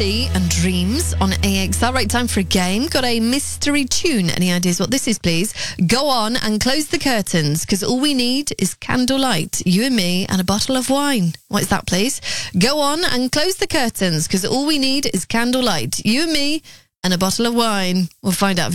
And Dreams on AXR. Right, time for a game. Got a mystery tune. Any ideas what this is, please? Go on and close the curtains, because all we need is candlelight, you and me, and a bottle of wine. What is that, please? Go on and close the curtains, because all we need is candlelight, you and me, and a bottle of wine. We'll find out.